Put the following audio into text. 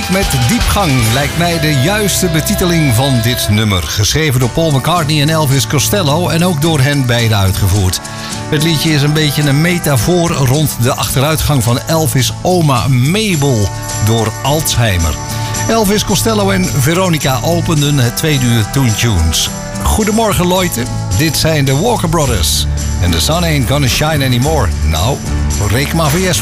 Muziek met diepgang lijkt mij de juiste betiteling van dit nummer. Geschreven door Paul McCartney en Elvis Costello en ook door hen beiden uitgevoerd. Het liedje is een beetje een metafoor rond de achteruitgang van Elvis' oma Mabel door Alzheimer. Elvis Costello en Veronica openden het 2 uur Toon Tunes. Goedemorgen Leute, dit zijn de Walker Brothers. And the sun ain't gonna shine anymore. Nou, reken maar voor yes.